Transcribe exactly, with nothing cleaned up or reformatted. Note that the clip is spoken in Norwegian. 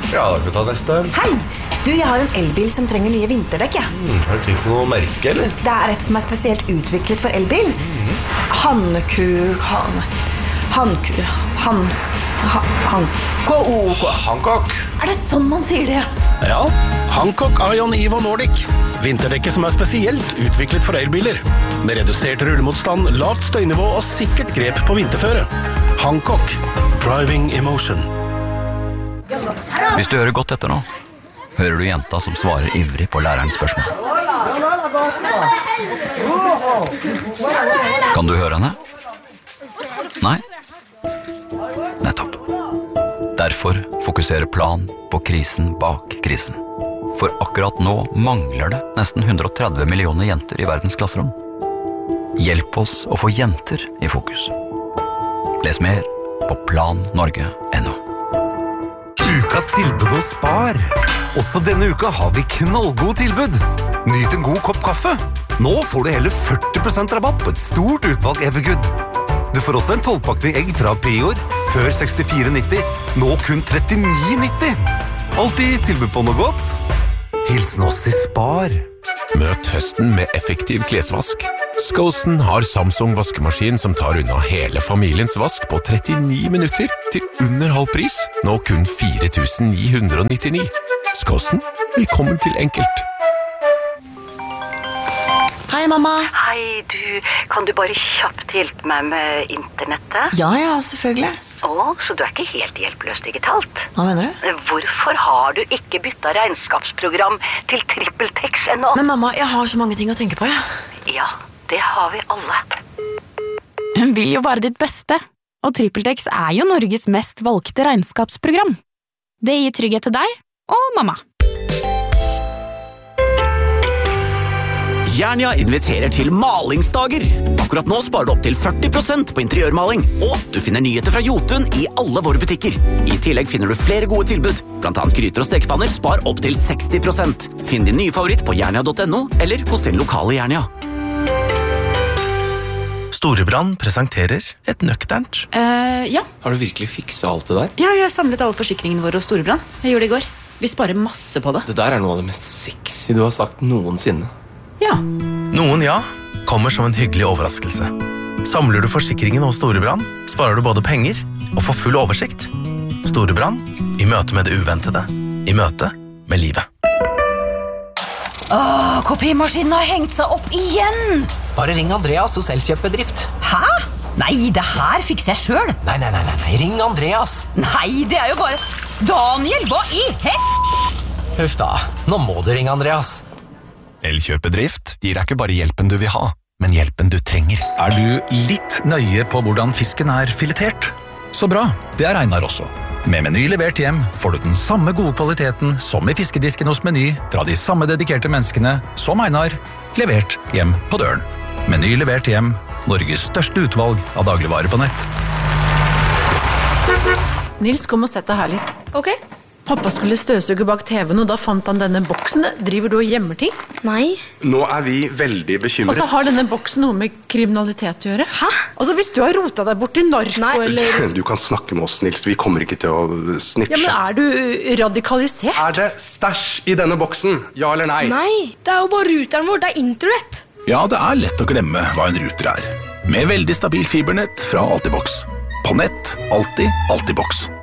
Ja, da kan vi ta neste. Hei! Du, jeg har en elbil som trenger nye vinterdekk, ja. Mm, har du tenkt på noe merke, eller? Det er et som er spesielt utviklet for elbil. Mm. Hanku... Han... Hanku... Han... Han... Han... K-O-K. Hancock. Er det sånn man sier det? Ja, Hancock Ion Evo Nordic. Vinterdekket som er spesielt utviklet for elbiler. Med redusert rullemotstand, lavt støynivå og sikkert grep på vinterføre. Hancock. Driving emotion. Hvis du hører godt etter nå, hører du jenta som svarer ivrig på lærerens spørsmål. Kan du høre henne? Nei? Nettopp. Derfor fokuserer Plan på krisen bak krisen. For akkurat nå mangler det nesten hundre og tretti millioner jenter i verdens klasserom. Hjelp oss å få jenter i fokus. Les mer på plan norge punktum no. Ukas tilbud hos Spar. Også denne uka har vi knallgod tilbud. Nyt en god kopp kaffe. Nå får du hele førti prosent rabatt på et stort utvalg Evergood. Du får også en tolvpakning egg fra Prior, før sekstifire nitti, nå kun trettini nitti. Alltid tilbud på noe godt. Hilsen oss i Spar. Møt høsten med effektiv klesvask. Skosen har Samsung vaskemaskin som tar unna hele familiens vask på trettini minutter til under halv pris, nå kun fire tusen ni hundre nittini. Skosen, velkommen til enkelt. Hei, mamma. Hei, du. Kan du bare kjapt hjelpe meg med internettet? Ja, ja, selvfølgelig. Å, så du er ikke helt hjelpeløs digitalt? Hva mener du? Hvorfor har du ikke byttet regnskapsprogram til TrippelTex ennå? Men mamma, jeg har så mange ting å tenke på, ja. Ja, det har vi alle. Hun vil jo bare ditt beste, og TrippelTex er jo Norges mest valgte regnskapsprogram. Det gir trygghet til deg og mamma. Jernia inviterer til malingsdager. Akkurat nå sparer du opp til førti prosent på interiørmaling, og du finner nyheter fra Jotun i alle våre butikker. I tillegg finner du flere gode tilbud, blant annet gryter og stekepanner spar opp til seksti prosent. Finn din nye favoritt på jernia punktum no eller hos din lokale Jernia. Storebrand presenterer et nøkternt. Uh, ja. Har du virkelig fikset alt det der? Ja, jeg har samlet alle forsikringene våre hos Storebrand. Jeg gjorde det i går. Vi sparer masse på det. Det der er noe av det mest sexy du har sagt noensinne. Ja. Noen ja, kommer som en hyggelig overraskelse. Samler du forsikringen hos Storebrand, sparer du både penger og får full oversikt. Storebrand, i møte med det uventede. I møte med livet. Åh, kopimaskinen har hengt seg opp igjen! Bare ring Andreas hos Elkjøp-bedrift. Hæ? Nei, det her fikser jeg selv. Nei, nei, nei, nei, ring Andreas. Nei, det er jo bare... Daniel, hva i hest? Huff da, nå må du ringe Andreas. Elkjøp-bedrift gir deg ikke bare hjelpen du vil ha, men hjelpen du trenger. Er du litt nøye på hvordan fisken er filetert? Så bra, det er Einar også. Med Meny levert hjem får du den samme gode kvaliteten som i fiskedisken hos Meny, fra de samme dedikerte menneskene som Einar, levert hjem på døren. Meny levert hjem, Norges største utvalg av dagligvarer på nett. Nils, kom og sett deg her litt. Ok. Pappa skulle støvsuge bak T V-en, og da fant han denne boksen. Driver du og gjemmer ting? Nei. Nå er vi veldig bekymret. Og så har denne boksen noe med kriminalitet å gjøre. Hæ? Altså, hvis du har rotet deg bort i narko, Nei. eller... Du kan snakke med oss, Nils. Vi kommer ikke til å snitche. Ja, men er du radikalisert? Er det stæsj i denne boksen? Ja eller nei? Nei, det er jo bare ruteren vår, det er internett. Ja, det er lett å glemme hva en router er. Med veldig stabilt fibernett fra Altibox. På nett, alltid, Altibox.